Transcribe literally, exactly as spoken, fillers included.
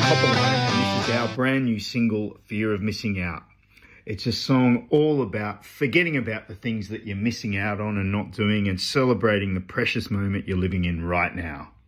Copperline, and this is our brand new single, Fear of Missing Out. It's a song all about forgetting about the things that you're missing out on and not doing, and celebrating the precious moment you're living in right now.